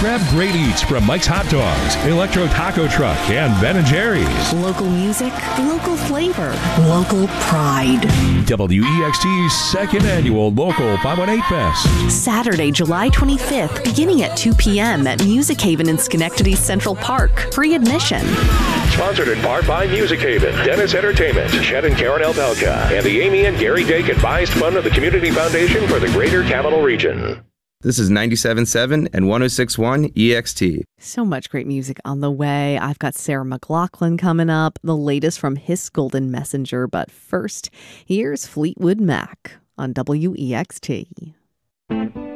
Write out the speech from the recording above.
Grab great eats from Mike's Hot Dogs, Electro Taco Truck, and Ben & Jerry's. Local music, local flavor, local pride. WEXT's second annual Local 518 Fest. Saturday, July 25th, beginning at 2 p.m. at Music Haven in Schenectady Central Park. Free admission. Sponsored in part by Music Haven, Dennis Entertainment, Shed and Karen Elpelka, and the Amy and Gary Dake Advised Fund of the Community Foundation for the Greater Capital Region. This is 97.7 and 106.1 EXT. So much great music on the way. I've got Sarah McLachlan coming up, the latest from His Golden Messenger. But first, here's Fleetwood Mac on WEXT.